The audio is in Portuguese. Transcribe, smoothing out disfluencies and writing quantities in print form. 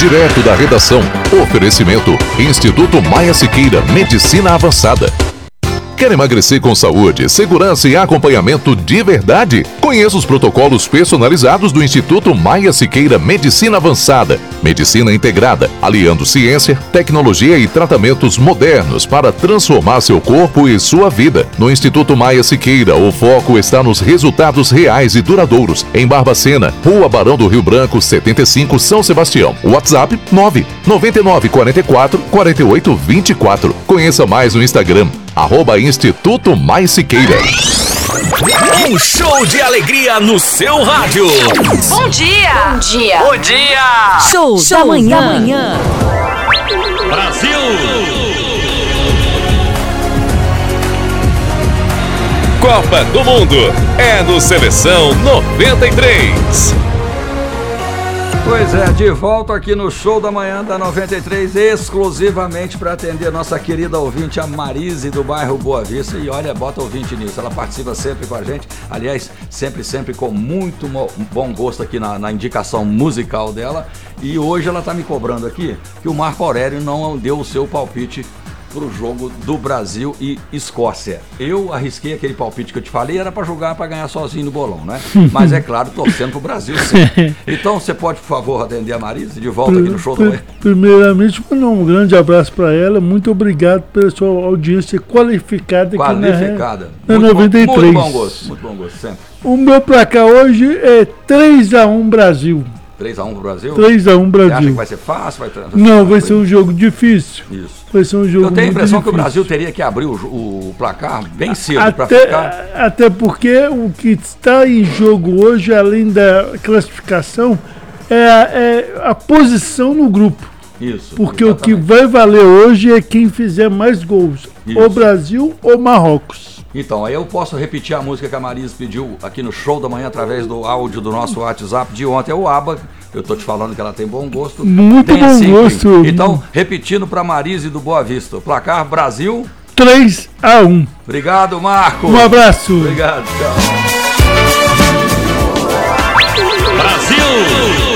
direto da redação. Oferecimento: Instituto Maia Siqueira, Medicina Avançada. Quer emagrecer com saúde, segurança e acompanhamento de verdade? Conheça os protocolos personalizados do Instituto Maia Siqueira Medicina Avançada. Medicina integrada, aliando ciência, tecnologia e tratamentos modernos para transformar seu corpo e sua vida. No Instituto Maia Siqueira, o foco está nos resultados reais e duradouros. Em Barbacena, Rua Barão do Rio Branco, 75, São Sebastião. WhatsApp 999444824. Conheça mais no Instagram, @Instituto Mais Siqueira. Um show de alegria no seu rádio. Bom dia! Bom dia! Bom dia! Show da manhã. Brasil! Copa do Mundo é no Seleção 93. Pois é, de volta aqui no Show da Manhã da 93, exclusivamente para atender nossa querida ouvinte, a Marise, do bairro Boa Vista. E olha, bota ouvinte nisso, ela participa sempre com a gente, aliás, sempre com muito bom gosto aqui na indicação musical dela. E hoje ela tá me cobrando aqui que o Marco Aurélio não deu o seu palpite pro jogo do Brasil e Escócia. Eu arrisquei aquele palpite que eu te falei, era para jogar para ganhar sozinho no bolão, né? Mas é claro, torcendo pro Brasil sim. Então você pode, por favor, atender a Marise de volta aqui no Show da Manhã? Primeiramente, mandar um grande abraço para ela. Muito obrigado pela sua audiência qualificada aqui na 93. Muito bom gosto, sempre. O meu placar hoje é 3-1 Brasil. 3-1 pro Brasil? 3-1 Brasil. Você acha que vai ser fácil? Não, vai ser um jogo difícil. Isso. Vai ser um jogo. Eu tenho a impressão que o difícil. Brasil teria que abrir o placar bem cedo para ficar. Até porque o que está em jogo hoje, além da classificação, é a posição no grupo. Isso. Porque exatamente. o que vai valer hoje é quem fizer mais gols. Isso. Ou Brasil ou Marrocos. Então, aí eu posso repetir a música que a Marise pediu aqui no Show da Manhã através do áudio do nosso WhatsApp de ontem, é o ABBA. Eu tô te falando que ela tem bom gosto. Muito bom gosto. Então, repetindo para Marise do Boa Vista, placar Brasil 3-1. Obrigado, Marco. Um abraço. Obrigado, tchau.